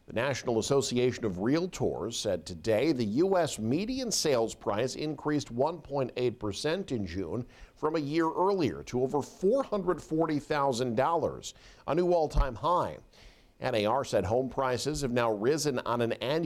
The National Association of Realtors said today the U.S. median sales price increased 1.8% in June from a year earlier to over $440,000, a new all-time high. NAR said home prices have now risen on an annual